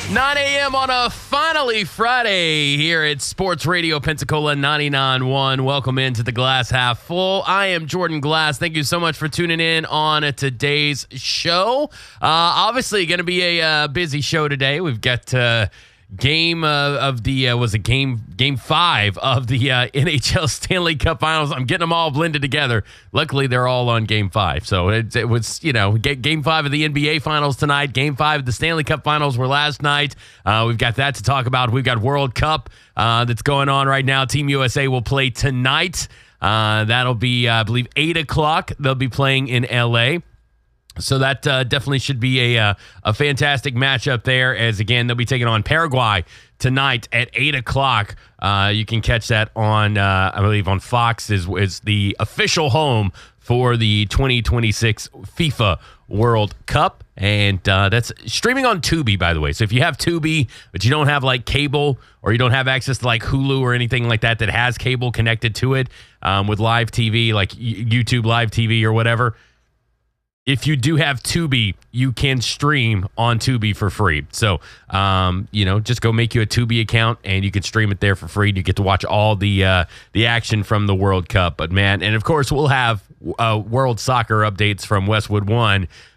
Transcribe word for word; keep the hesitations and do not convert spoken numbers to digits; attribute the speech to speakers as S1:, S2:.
S1: nine a.m. on a finally Friday here at Sports Radio Pensacola ninety-nine point one. Welcome into the Glass Half Full. I am Jordan Glass. Thank you so much for tuning in on today's show. Uh, obviously, going to be a uh, busy show today. We've got uh, game uh, of the uh, was it game game five of the uh, N H L Stanley Cup Finals. I'm getting them all blended together. Luckily, they're all on game five. So it, it was, you know, game five of the N B A Finals tonight. Game five of the Stanley Cup Finals were last night. Uh, we've got that to talk about. We've got World Cup uh, that's going on right now. Team U S A will play tonight. Uh, that'll be, uh, I believe, eight o'clock. They'll be playing in L A. So that uh, definitely should be a uh, a fantastic matchup there. As again, they'll be taking on Paraguay tonight at eight o'clock. Uh, you can catch that on, uh, I believe, on Fox is is the official home for the twenty twenty-six FIFA World Cup, and uh, that's streaming on Tubi, by the way. So if you have Tubi, but you don't have like cable, or you don't have access to like Hulu or anything like that that has cable connected to it um, with live T V, like YouTube Live T V or whatever. If you do have Tubi, you can stream on Tubi for free. So, um, you know, just go make you a Tubi account and you can stream it there for free. You get to watch all the uh, the action from the World Cup. But, man, and, of course, we'll have uh, World Soccer updates from Westwood One